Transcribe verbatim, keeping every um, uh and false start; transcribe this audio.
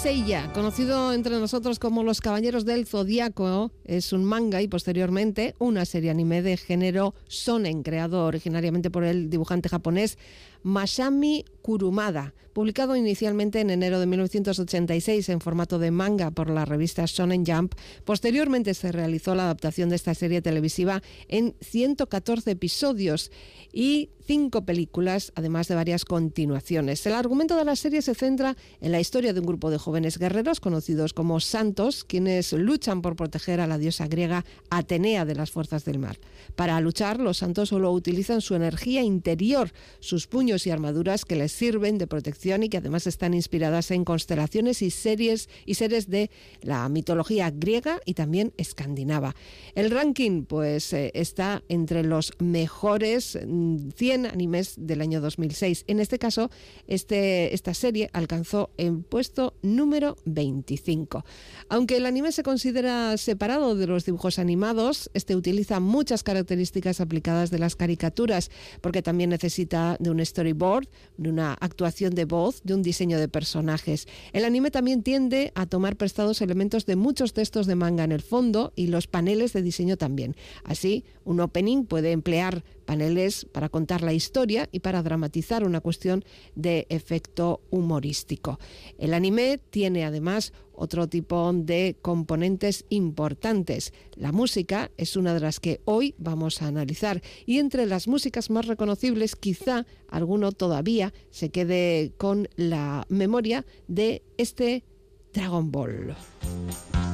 Seiya, conocido entre nosotros como Los Caballeros del Zodíaco, es un manga y posteriormente una serie anime de género shonen, creado originariamente por el dibujante japonés Masami Kurumada, publicado inicialmente en enero de mil novecientos ochenta y seis en formato de manga por la revista Shonen Jump. Posteriormente se realizó la adaptación de esta serie televisiva en ciento catorce episodios y cinco películas, además de varias continuaciones. El argumento de la serie se centra en la historia de un grupo de jóvenes guerreros conocidos como santos, quienes luchan por proteger a la diosa griega Atenea de las fuerzas del mar. Para luchar, los santos solo utilizan su energía interior, sus puños y armaduras que les sirven de protección y que además están inspiradas en constelaciones y series y seres de la mitología griega y también escandinava. El ranking pues eh, está entre los mejores cien animes del año dos mil seis. En este caso, este, esta serie alcanzó el puesto número veinticinco. Aunque el anime se considera separado de los dibujos animados, este utiliza muchas características aplicadas de las caricaturas, porque también necesita de un storyboard, de una actuación de voz, de un diseño de personajes. El anime también tiende a tomar prestados elementos de muchos textos de manga en el fondo y los paneles de diseño también. Así, un opening puede emplear paneles para contar la historia y para dramatizar una cuestión de efecto humorístico. El anime tiene además otro tipo de componentes importantes. La música es una de las que hoy vamos a analizar y entre las músicas más reconocibles quizá alguno todavía se quede con la memoria de este Dragon Ball.